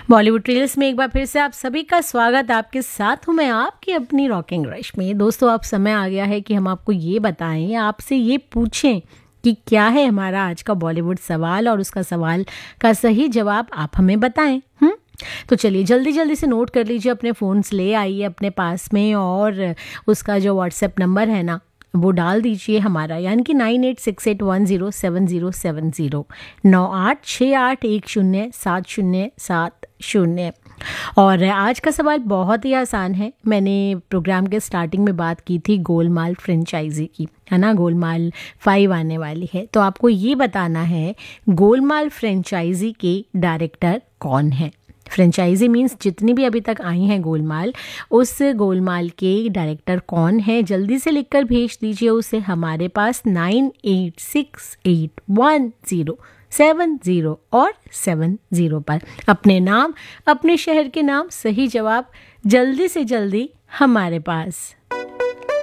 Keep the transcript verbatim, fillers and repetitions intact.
Bollywood reels में एक बार फिर से आप सभी का स्वागत। आपके साथ हूँ मैं, आपकी अपनी रॉकिंग रश में। दोस्तों, अब समय आ गया है कि हम आपको ये बताएं या आपसे ये पूछें कि क्या है हमारा आज का बॉलीवुड सवाल, और उसका सवाल का सही जवाब आप हमें बताएं। हम्म तो चलिए जल्दी जल्दी से नोट कर लीजिए, अपने फ़ोन्स ले आइए अपने पास में, और उसका जो व्हाट्सएप नंबर है ना वो डाल दीजिए हमारा, यानी कि nine eight six eight one zero seven zero seven zero, नौ आठ छः आठ एक शून्य सात शून्य सात शून्य। और आज का सवाल बहुत ही आसान है। मैंने प्रोग्राम के स्टार्टिंग में बात की थी गोलमाल फ्रेंचाइजी की, है ना। गोलमाल फाइव आने वाली है, तो आपको ये बताना है गोलमाल फ्रेंचाइजी के डायरेक्टर कौन है। फ्रेंचाइजी मीन्स जितनी भी अभी तक आई हैं गोलमाल, उस गोलमाल के डायरेक्टर कौन है। जल्दी से लिखकर भेज दीजिए उसे हमारे पास nine eight six eight one zero seven zero और सेवन ज़ीरो पर। अपने नाम, अपने शहर के नाम, सही जवाब जल्दी से जल्दी हमारे पास।